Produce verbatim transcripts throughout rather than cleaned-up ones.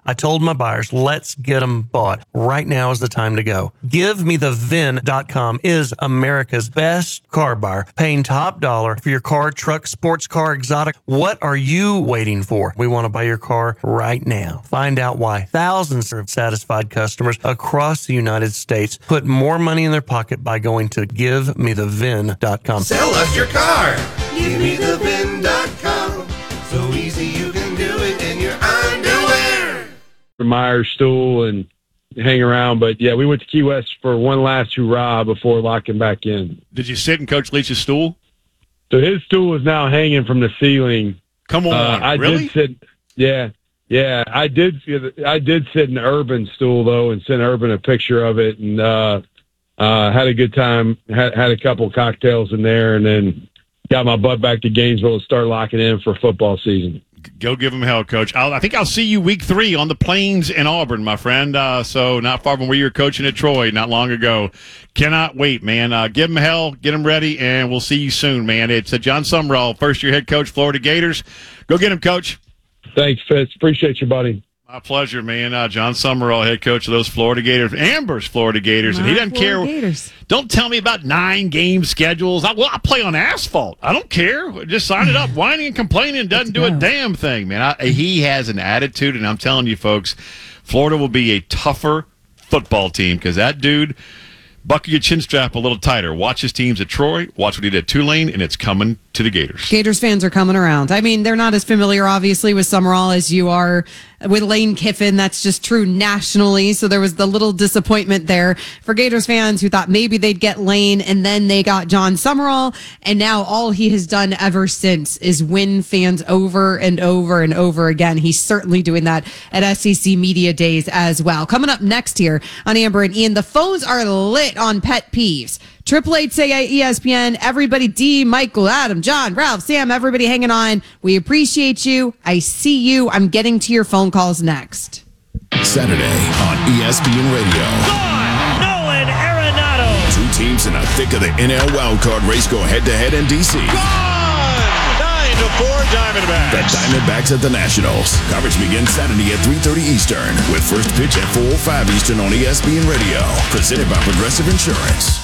I told my buyers, let's get them bought. Right now is the time to go. Give Me The V I N dot com is America's best car buyer, paying top dollar for your car, truck, sports car, exotic. What are you waiting for? We want to buy your car right now. Find out why thousands of satisfied customers across the United States put more money in their pocket by going to Give Me The V I N dot com. Sell us your car. Give Me The V I N dot com. So easy you can do it in your underwear. Myers stool and hang around. But, yeah, we went to Key West for one last hurrah before locking back in. Did you sit in Coach Leach's stool? So his stool is now hanging from the ceiling. Come on, uh, I really? did sit, yeah, yeah. I did I did sit in Urban's stool, though, and sent Urban a picture of it, and uh, uh, had a good time, had, had a couple cocktails in there, and then got my butt back to Gainesville to start locking in for football season. Go give him hell, Coach. I'll, I think I'll see you week three on the Plains in Auburn, my friend. Uh, so not far from where you were coaching at Troy not long ago. Cannot wait, man. Uh, give him hell, get him ready, and we'll see you soon, man. It's uh, John Summerall, first-year head coach, Florida Gators. Go get him, Coach. Thanks, Fitz. Appreciate you, buddy. My pleasure, man. Uh, John Summerall, head coach of those Florida Gators, Amber's Florida Gators, My and he doesn't Florida care. Gators. Don't tell me about nine game schedules. I, well, I play on asphalt. I don't care. Just sign it up. Whining and complaining doesn't do a damn thing, man. I, he has an attitude, and I'm telling you, folks, Florida will be a tougher football team because that dude. Buckle your chin strap a little tighter. Watch his teams at Troy. Watch what he did at Tulane, and it's coming to the Gators. Gators fans are coming around. I mean, they're not as familiar, obviously, with Summerall as you are with Lane Kiffin. That's just true nationally. So there was the little disappointment there for Gators fans who thought maybe they'd get Lane, and then they got John Summerall. And now all he has done ever since is win fans over and over and over again. He's certainly doing that at S E C Media Days as well. Coming up next here on Amber and Ian, the phones are lit on pet peeves. Triple eight say E S P N, everybody, D, Michael, Adam, John, Ralph, Sam, everybody hanging on. We appreciate you. I see you. I'm getting to your phone calls next. Saturday on E S P N Radio. Gone! Nolan Arenado. Two teams in the thick of the N L wildcard race go head-to-head in D C. Gone! nine to four Diamondbacks. The Diamondbacks at the Nationals. Coverage begins Saturday at three thirty Eastern with first pitch at four oh five Eastern on E S P N Radio. Presented by Progressive Insurance.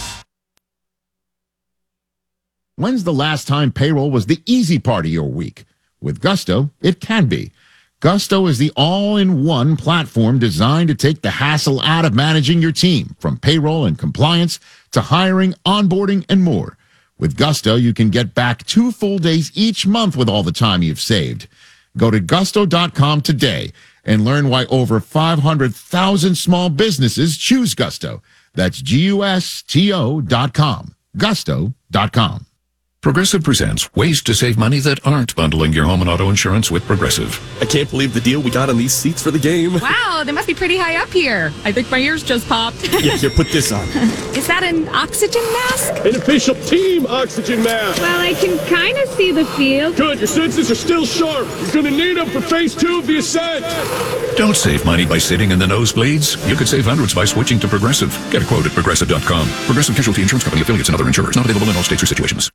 When's the last time payroll was the easy part of your week? With Gusto, it can be. Gusto is the all-in-one platform designed to take the hassle out of managing your team, from payroll and compliance to hiring, onboarding, and more. With Gusto, you can get back two full days each month with all the time you've saved. Go to gusto dot com today and learn why over five hundred thousand small businesses choose Gusto. That's G U S T O dot com. gusto dot com. Progressive presents ways to save money that aren't bundling your home and auto insurance with Progressive. I can't believe the deal we got on these seats for the game. Wow, they must be pretty high up here. I think my ears just popped. Yeah, here, put this on. Is that an oxygen mask? An official team oxygen mask. Well, I can kind of see the field. Good, your senses are still sharp. You're going to need them for phase two of the ascent. Don't save money by sitting in the nosebleeds. You could save hundreds by switching to Progressive. Get a quote at progressive dot com. Progressive Casualty Insurance Company, affiliates, and other insurers. Not available in all states or situations.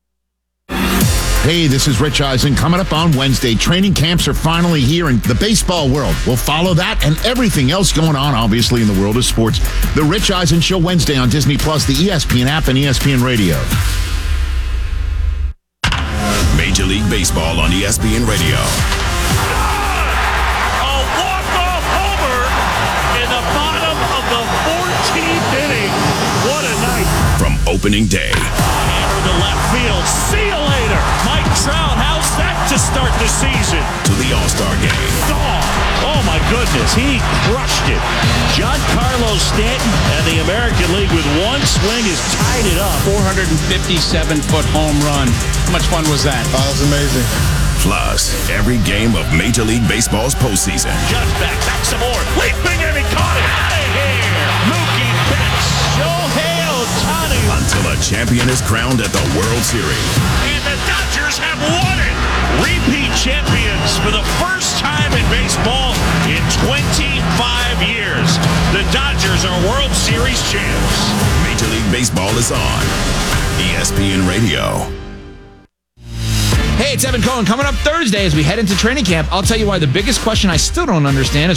Hey, this is Rich Eisen. Coming up on Wednesday, training camps are finally here in the baseball world. We'll follow that and everything else going on, obviously, in the world of sports. The Rich Eisen Show Wednesday on Disney Plus, the E S P N app, and E S P N Radio. Major League Baseball on E S P N Radio. A walk-off homer in the bottom of the fourteenth inning. What a night. From opening day. Hammer to left field. See you later. Mike Trout, how's that to start the season? To the All-Star game. Gone. Oh, my goodness. He crushed it. Giancarlo Stanton and the American League with one swing has tied it up. four hundred fifty-seven foot home run. How much fun was that? Oh, it was amazing. Plus, every game of Major League Baseball's postseason. Judge back, back some more. Leaping and he caught it. Out of here. Mookie Betts. Shohei Ohtani. Until a champion is crowned at the World Series. And the Dodgers have won it. Repeat champions for the first time in baseball in twenty-five years. The Dodgers are World Series champs. Major League Baseball is on E S P N Radio. Hey, it's Evan Cohen. Coming up Thursday as we head into training camp, I'll tell you why the biggest question I still don't understand is